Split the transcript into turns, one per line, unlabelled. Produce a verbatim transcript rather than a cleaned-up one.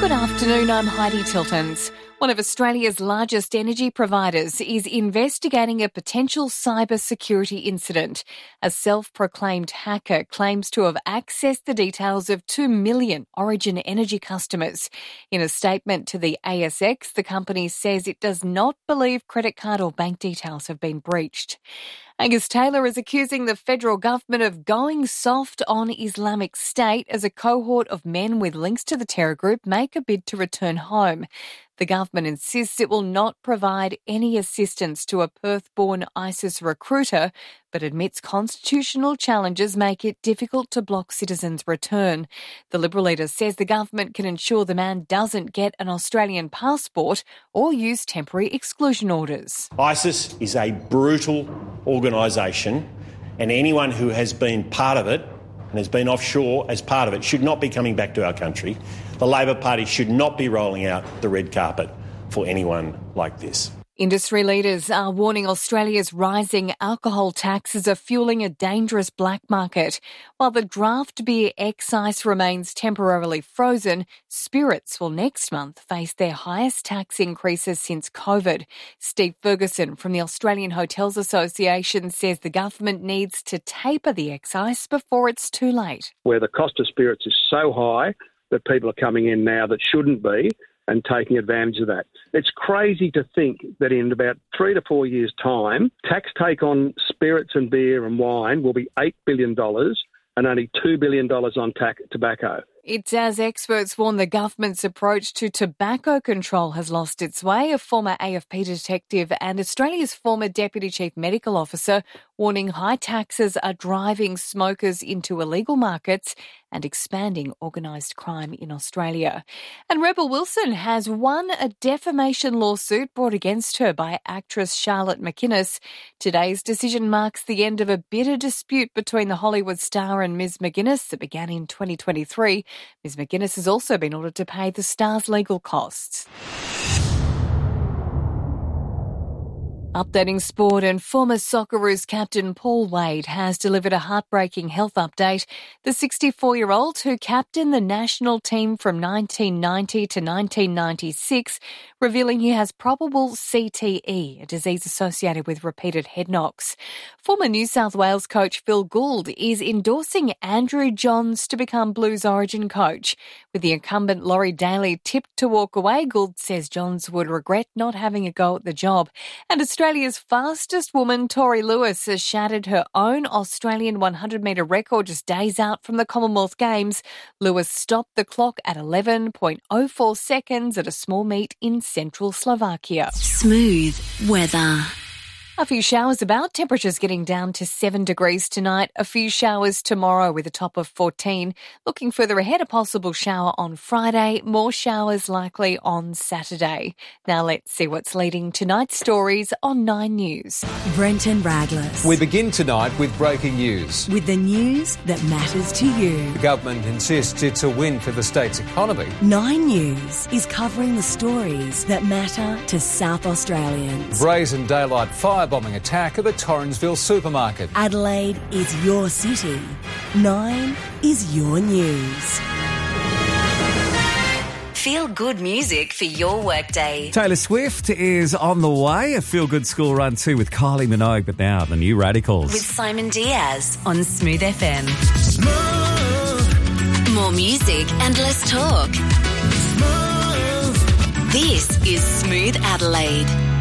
Good afternoon, I'm Heidi Tiltons. One of Australia's largest energy providers is investigating a potential cyber security incident. A self-proclaimed hacker claims to have accessed the details of two million Origin Energy customers. In a statement to the A S X, the company says it does not believe credit card or bank details have been breached. Angus Taylor is accusing the federal government of going soft on Islamic State as a cohort of men with links to the terror group make a bid to return home. The government insists it will not provide any assistance to a Perth-born ISIS recruiter, but admits constitutional challenges make it difficult to block citizens' return. The Liberal leader says the government can ensure the man doesn't get an Australian passport or use temporary exclusion orders.
ISIS is a brutal organisation, and anyone who has been part of it and has been offshore as part of it should not be coming back to our country. The Labor Party should not be rolling out the red carpet for anyone like this.
Industry leaders are warning Australia's rising alcohol taxes are fueling a dangerous black market. While the draft beer excise remains temporarily frozen, spirits will next month face their highest tax increases since COVID. Steve Ferguson from the Australian Hotels Association says the government needs to taper the excise before it's too late.
Where the cost of spirits is so high that people are coming in now that shouldn't be, and taking advantage of that. It's crazy to think that in about three to four years' time, tax take on spirits and beer and wine will be eight billion dollars and only two billion dollars on tac- tobacco.
It's as experts warn the government's approach to tobacco control has lost its way. A former A F P detective and Australia's former Deputy Chief Medical Officer warning high taxes are driving smokers into illegal markets and expanding organised crime in Australia. And Rebel Wilson has won a defamation lawsuit brought against her by actress Charlotte McInnes. Today's decision marks the end of a bitter dispute between the Hollywood star and Miz McGuinness that began in twenty twenty-three. Miz McGuinness has also been ordered to pay the star's legal costs. Updating sport, and former Socceroos captain Paul Wade has delivered a heartbreaking health update. The sixty-four-year-old, who captained the national team from nineteen ninety to nineteen ninety-six, revealing he has probable C T E, a disease associated with repeated head knocks. Former New South Wales coach Phil Gould is endorsing Andrew Johns to become Blues Origin coach. With the incumbent Laurie Daly tipped to walk away, Gould says Johns would regret not having a go at the job. And Australia's fastest woman, Tori Lewis, has shattered her own Australian one hundred metre record just days out from the Commonwealth Games. Lewis stopped the clock at eleven point oh four seconds at a small meet in central Slovakia.
Smooth weather.
A few showers about, temperatures getting down to seven degrees tonight. A few showers tomorrow with a top of fourteen. Looking further ahead, a possible shower on Friday. More showers likely on Saturday. Now let's see what's leading tonight's stories on Nine News.
Brenton Raglas.
We begin tonight with breaking news.
With the news that matters to you.
The government insists it's a win for the state's economy.
Nine News is covering the stories that matter to South Australians.
Brazen daylight fire bombing attack at the Torrensville supermarket.
Adelaide is your city. Nine is your news. Feel good music for your workday.
Taylor Swift is on the way. A feel-good school run too with Kylie Minogue, but now the New Radicals.
With Simon Diaz on Smooth F M.
Smooth.
More music and less talk.
Smooth.
This is Smooth Adelaide.